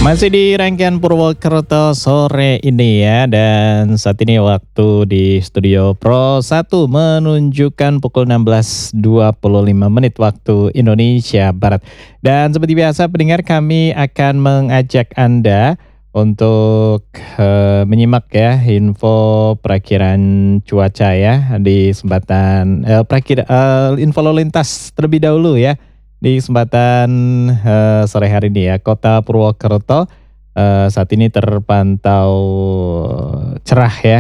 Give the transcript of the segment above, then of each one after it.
Masih di rangkaian Purwokerto sore ini ya, dan saat ini waktu di Studio Pro 1 menunjukkan pukul 16.25 waktu Indonesia Barat. Dan seperti biasa pendengar, kami akan mengajak Anda untuk menyimak ya info perakiran cuaca ya di kesempatan info lalu lintas terlebih dahulu ya. Di kesempatan sore hari ini ya, Kota Purwokerto saat ini terpantau cerah ya.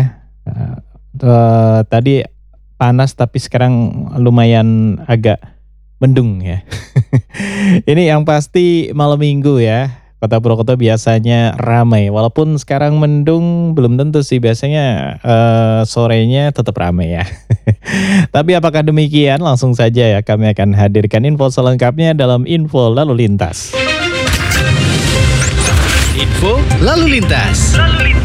Tadi panas tapi sekarang lumayan agak mendung ya. Ini yang pasti malam minggu ya. Kota Purwokerto biasanya ramai, walaupun sekarang mendung belum tentu sih, biasanya sorenya tetap ramai ya. Tapi apakah demikian? Langsung saja ya kami akan hadirkan info selengkapnya dalam info lalu lintas. Info lalu lintas.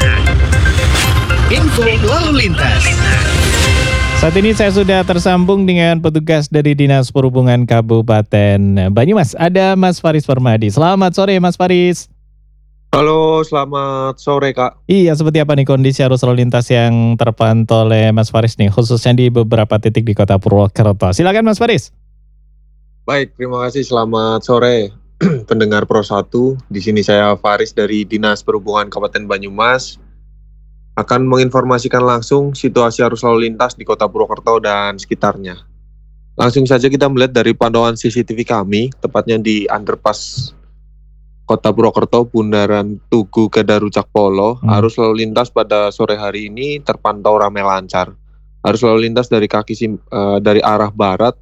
Info lalu lintas. Saat ini saya sudah tersambung dengan petugas dari Dinas Perhubungan Kabupaten Banyumas. Ada Mas Faris Permadi. Selamat sore Mas Faris. Halo, selamat sore Kak. Iya, seperti apa nih kondisi arus lalu lintas yang terpantau oleh Mas Faris nih, khususnya di beberapa titik di Kota Purwokerto. Silakan Mas Faris. Baik, terima kasih. Selamat sore pendengar Pro 1. Di sini saya Faris dari Dinas Perhubungan Kabupaten Banyumas akan menginformasikan langsung situasi arus lalu lintas di Kota Purwokerto dan sekitarnya. Langsung saja kita melihat dari pantauan CCTV kami, tepatnya di underpass Kota Purwokerto, Bundaran Tugu Kedarucak Polo. Arus lalu lintas pada sore hari ini terpantau ramai lancar. Arus lalu lintas dari dari arah barat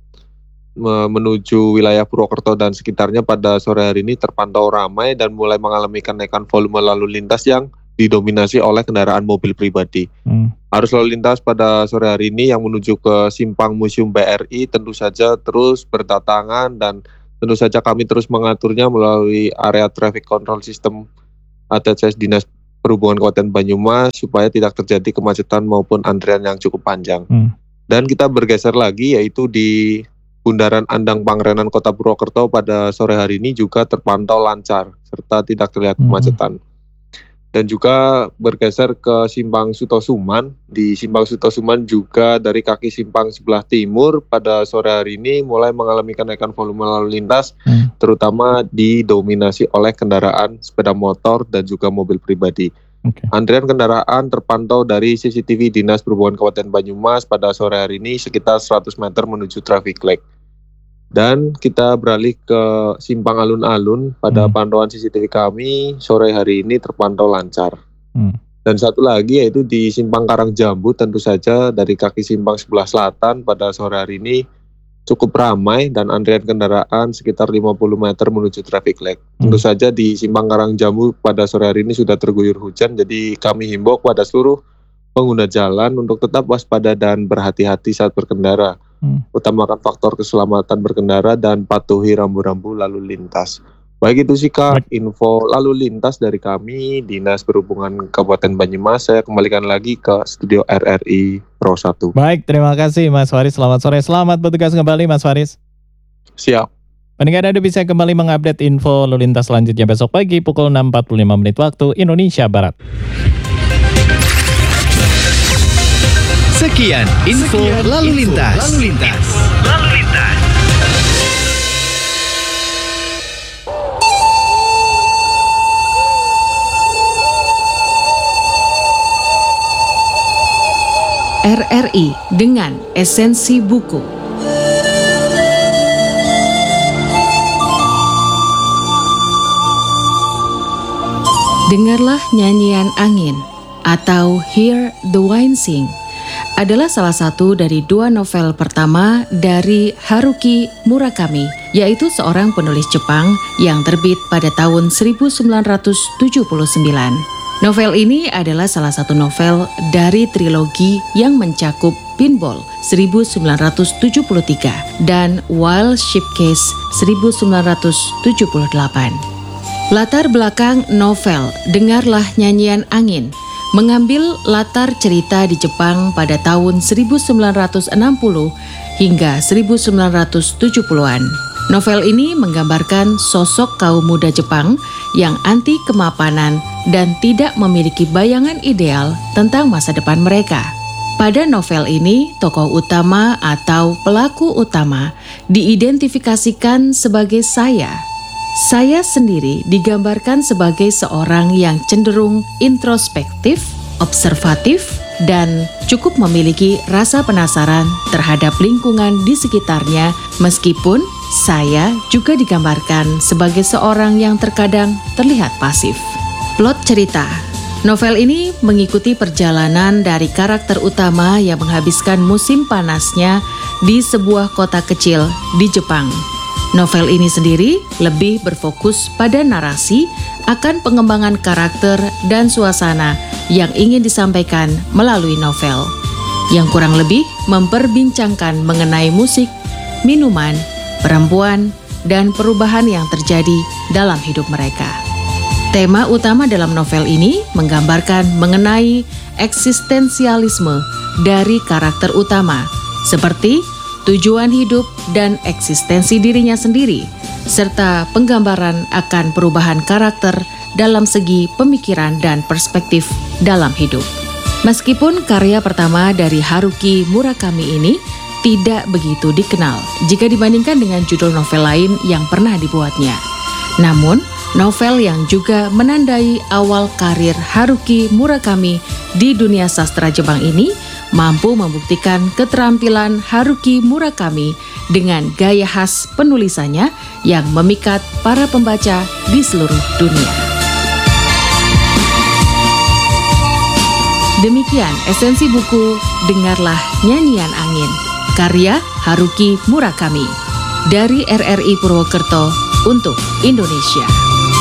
menuju wilayah Purwokerto dan sekitarnya pada sore hari ini terpantau ramai dan mulai mengalami kenaikan volume lalu lintas yang didominasi oleh kendaraan mobil pribadi. Arus lalu lintas pada sore hari ini yang menuju ke Simpang Museum BRI tentu saja terus berdatangan, dan tentu saja kami terus mengaturnya melalui area traffic control system ATCS Dinas Perhubungan Kabupaten Banyumas supaya tidak terjadi kemacetan maupun antrian yang cukup panjang. Dan kita bergeser lagi, yaitu di Bundaran Andang Pangrenan Kota Purwokerto pada sore hari ini juga terpantau lancar serta tidak terlihat kemacetan. Dan juga bergeser ke Simpang Sutosuman. Di Simpang Sutosuman juga dari kaki simpang sebelah timur pada sore hari ini mulai mengalami kenaikan volume lalu lintas, terutama didominasi oleh kendaraan sepeda motor dan juga mobil pribadi. Antrian kendaraan terpantau dari CCTV Dinas Perhubungan Kabupaten Banyumas pada sore hari ini sekitar 100 meter menuju traffic light. Dan kita beralih ke Simpang Alun-Alun. Pada pantauan CCTV kami sore hari ini terpantau lancar. Dan satu lagi yaitu di Simpang Karangjambu, tentu saja dari kaki simpang sebelah selatan pada sore hari ini cukup ramai dan antrian kendaraan sekitar 50 meter menuju traffic light. Tentu saja di Simpang Karangjambu pada sore hari ini sudah terguyur hujan, jadi kami himbau kepada seluruh pengguna jalan untuk tetap waspada dan berhati-hati saat berkendara. Utamakan faktor keselamatan berkendara dan patuhi rambu-rambu lalu lintas. Baik itu sih Kak, info lalu lintas dari kami Dinas Perhubungan Kabupaten Banyumas. Saya kembalikan lagi ke studio RRI Pro 1. Baik, terima kasih Mas Faris. Selamat sore, selamat bertugas kembali Mas Faris. Siap. Pendengar, Anda bisa kembali mengupdate info lalu lintas selanjutnya besok pagi pukul 6.45 waktu Indonesia Barat. Sekian info lalu lintas. RRI dengan esensi buku. Dengarlah nyanyian angin atau Hear the Wind Sing adalah salah satu dari dua novel pertama dari Haruki Murakami, yaitu seorang penulis Jepang yang terbit pada tahun 1979. Novel ini adalah salah satu novel dari trilogi yang mencakup Pinball 1973 dan Wild Shipcase 1978. Latar belakang novel Dengarlah Nyanyian Angin mengambil latar cerita di Jepang pada tahun 1960 hingga 1970-an. Novel ini menggambarkan sosok kaum muda Jepang yang anti kemapanan dan tidak memiliki bayangan ideal tentang masa depan mereka. Pada novel ini, tokoh utama atau pelaku utama diidentifikasikan sebagai saya. Saya sendiri digambarkan sebagai seorang yang cenderung introspektif, observatif, dan cukup memiliki rasa penasaran terhadap lingkungan di sekitarnya, meskipun saya juga digambarkan sebagai seorang yang terkadang terlihat pasif. Plot cerita. Novel ini mengikuti perjalanan dari karakter utama yang menghabiskan musim panasnya di sebuah kota kecil di Jepang. Novel ini sendiri lebih berfokus pada narasi akan pengembangan karakter dan suasana yang ingin disampaikan melalui novel, yang kurang lebih memperbincangkan mengenai musik, minuman, perempuan, dan perubahan yang terjadi dalam hidup mereka. Tema utama dalam novel ini menggambarkan mengenai eksistensialisme dari karakter utama, seperti tujuan hidup dan eksistensi dirinya sendiri, serta penggambaran akan perubahan karakter dalam segi pemikiran dan perspektif dalam hidup. Meskipun karya pertama dari Haruki Murakami ini tidak begitu dikenal jika dibandingkan dengan judul novel lain yang pernah dibuatnya. Namun, novel yang juga menandai awal karir Haruki Murakami di dunia sastra Jepang ini mampu membuktikan keterampilan Haruki Murakami dengan gaya khas penulisannya yang memikat para pembaca di seluruh dunia. Demikian esensi buku Dengarlah Nyanyian Angin, karya Haruki Murakami, dari RRI Purwokerto untuk Indonesia.